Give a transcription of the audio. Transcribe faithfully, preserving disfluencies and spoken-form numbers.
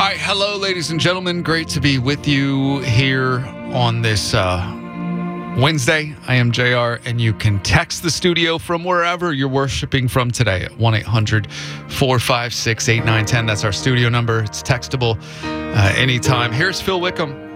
All right, hello, ladies and gentlemen. Great to be with you here on this uh, Wednesday. I am J R, and you can text the studio from wherever you're worshiping from today at one eight hundred four five six eight nine one zero. That's our studio number. It's textable uh, anytime. Here's Phil Wickham